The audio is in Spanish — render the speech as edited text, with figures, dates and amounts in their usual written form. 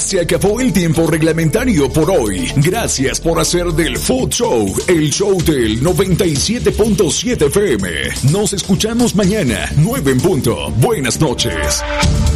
Se acabó el tiempo reglamentario por hoy. Gracias por hacer del Food Show el show del 97.7 FM. Nos escuchamos mañana, 9 en punto. Buenas noches.